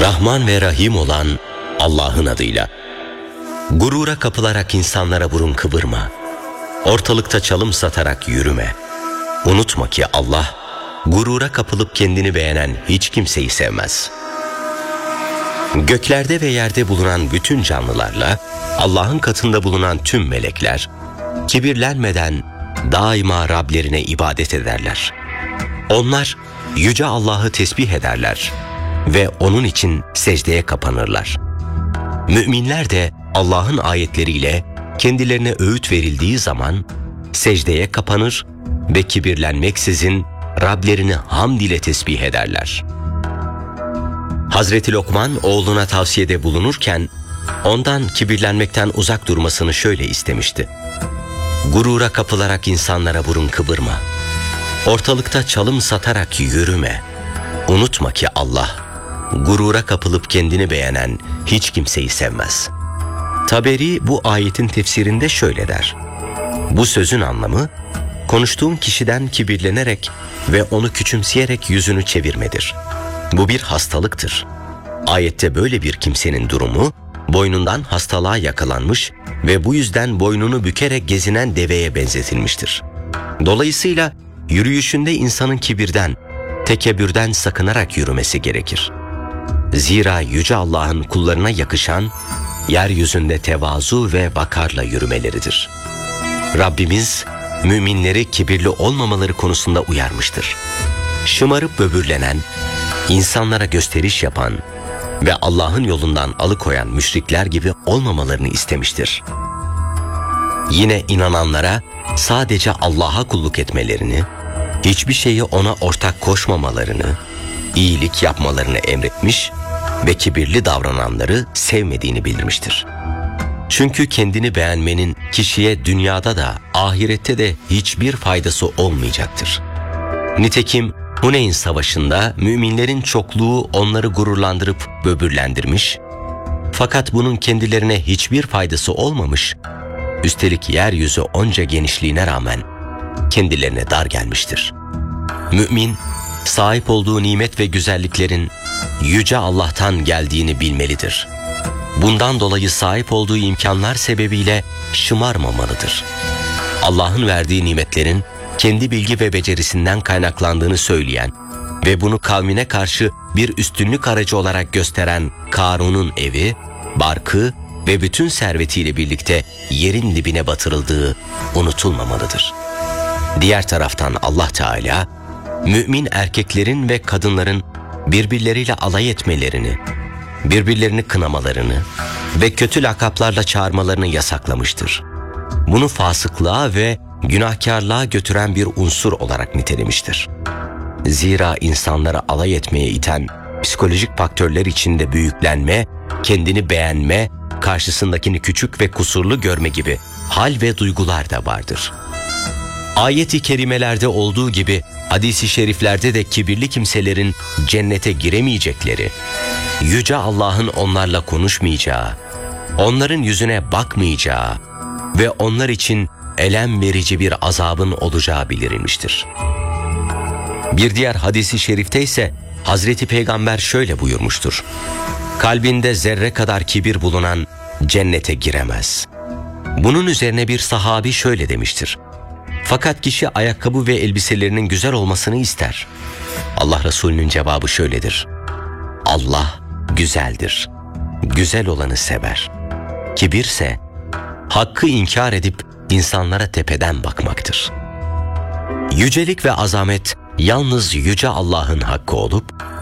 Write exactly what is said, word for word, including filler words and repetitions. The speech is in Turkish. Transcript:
Rahman ve Rahim olan Allah'ın adıyla. Gurura kapılarak insanlara burun kıvırma. Ortalıkta çalım satarak yürüme. Unutma ki Allah, gurura kapılıp kendini beğenen hiç kimseyi sevmez. Göklerde ve yerde bulunan bütün canlılarla Allah'ın katında bulunan tüm melekler, kibirlenmeden daima Rablerine ibadet ederler. Onlar Yüce Allah'ı tesbih ederler ve onun için secdeye kapanırlar. Müminler de Allah'ın ayetleriyle kendilerine öğüt verildiği zaman secdeye kapanır ve kibirlenmeksizin Rablerini hamd ile tesbih ederler. Hazreti Lokman oğluna tavsiyede bulunurken ondan kibirlenmekten uzak durmasını şöyle istemişti: Gurura kapılarak insanlara burun kıvırma. Ortalıkta çalım satarak yürüme. Unutma ki Allah, gurura kapılıp kendini beğenen hiç kimseyi sevmez. Taberi bu ayetin tefsirinde şöyle der: Bu sözün anlamı, konuştuğun kişiden kibirlenerek ve onu küçümseyerek yüzünü çevirmedir. Bu bir hastalıktır. Ayette böyle bir kimsenin durumu, boynundan hastalığa yakalanmış ve bu yüzden boynunu bükerek gezinen deveye benzetilmiştir. Dolayısıyla yürüyüşünde insanın kibirden, tekebbürden sakınarak yürümesi gerekir. Zira Yüce Allah'ın kullarına yakışan, yeryüzünde tevazu ve vakarla yürümeleridir. Rabbimiz, müminleri kibirli olmamaları konusunda uyarmıştır. Şımarıp böbürlenen, insanlara gösteriş yapan ve Allah'ın yolundan alıkoyan müşrikler gibi olmamalarını istemiştir. Yine inananlara sadece Allah'a kulluk etmelerini, hiçbir şeyi ona ortak koşmamalarını, iyilik yapmalarını emretmiş ve kibirli davrananları sevmediğini bildirmiştir. Çünkü kendini beğenmenin kişiye dünyada da ahirette de hiçbir faydası olmayacaktır. Nitekim Huneyn Savaşı'nda müminlerin çokluğu onları gururlandırıp böbürlendirmiş, fakat bunun kendilerine hiçbir faydası olmamış, üstelik yeryüzü onca genişliğine rağmen kendilerine dar gelmiştir. Mümin, sahip olduğu nimet ve güzelliklerin Yüce Allah'tan geldiğini bilmelidir. Bundan dolayı sahip olduğu imkanlar sebebiyle şımarmamalıdır. Allah'ın verdiği nimetlerin kendi bilgi ve becerisinden kaynaklandığını söyleyen ve bunu kavmine karşı bir üstünlük aracı olarak gösteren Karun'un evi, barkı ve bütün servetiyle birlikte yerin dibine batırıldığı unutulmamalıdır. Diğer taraftan Allah Teala, mümin erkeklerin ve kadınların birbirleriyle alay etmelerini, birbirlerini kınamalarını ve kötü lakaplarla çağırmalarını yasaklamıştır. Bunu fasıklığa ve günahkarlığa götüren bir unsur olarak nitelemiştir. Zira insanlara alay etmeye iten psikolojik faktörler içinde büyüklenme, kendini beğenme, karşısındakini küçük ve kusurlu görme gibi hal ve duygular da vardır. Ayet-i kerimelerde olduğu gibi hadis-i şeriflerde de kibirli kimselerin cennete giremeyecekleri, Yüce Allah'ın onlarla konuşmayacağı, onların yüzüne bakmayacağı ve onlar için elem verici bir azabın olacağı bildirilmiştir. Bir diğer hadis-i şerifte ise Hazreti Peygamber şöyle buyurmuştur: Kalbinde zerre kadar kibir bulunan cennete giremez. Bunun üzerine bir sahabi şöyle demiştir: Fakat kişi ayakkabı ve elbiselerinin güzel olmasını ister. Allah Resulü'nün cevabı şöyledir: Allah güzeldir, güzel olanı sever. Kibirse hakkı inkar edip insanlara tepeden bakmaktır. Yücelik ve azamet yalnız Yüce Allah'ın hakkı olup